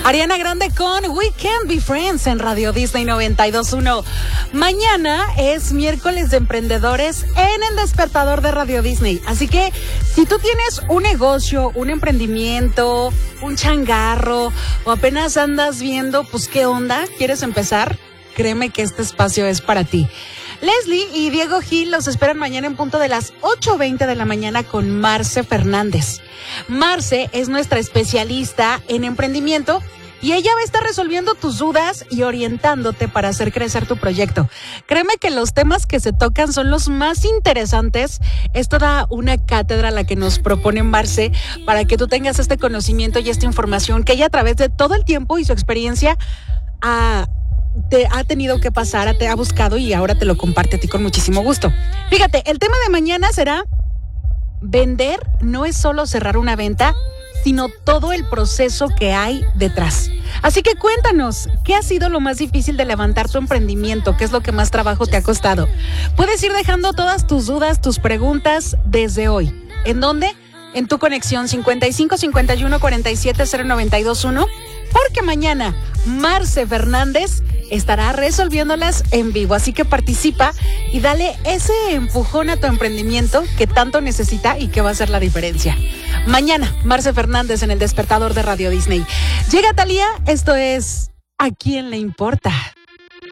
Ariana Grande con We Can't Be Friends en Radio Disney 92.1. Mañana es miércoles de emprendedores en el despertador de Radio Disney. Así que si tú tienes un negocio, un emprendimiento, un changarro o apenas andas viendo, pues qué onda, ¿quieres empezar? Créeme que este espacio es para ti. Leslie y Diego Gil los esperan mañana en punto de las 8:20 de la mañana con Marce Fernández. Marce es nuestra especialista en emprendimiento y ella va a estar resolviendo tus dudas y orientándote para hacer crecer tu proyecto. Créeme que los temas que se tocan son los más interesantes. Es toda una cátedra la que nos propone Marce para que tú tengas este conocimiento y esta información que ella a través de todo el tiempo y su experiencia te ha tenido que pasar, te ha buscado y ahora te lo comparte a ti con muchísimo gusto. Fíjate, el tema de mañana será: vender no es solo cerrar una venta, sino todo el proceso que hay detrás. Así que cuéntanos, ¿qué ha sido lo más difícil de levantar tu emprendimiento? ¿Qué es lo que más trabajo te ha costado? Puedes ir dejando todas tus dudas, tus preguntas desde hoy. ¿En dónde? En tu conexión 55 51 47 0921, porque mañana Marce Fernández estará resolviéndolas en vivo. Así que participa y dale ese empujón a tu emprendimiento que tanto necesita y que va a hacer la diferencia. Mañana, Marce Fernández en el despertador de Radio Disney. Llega Thalía, esto es ¿A quién le importa?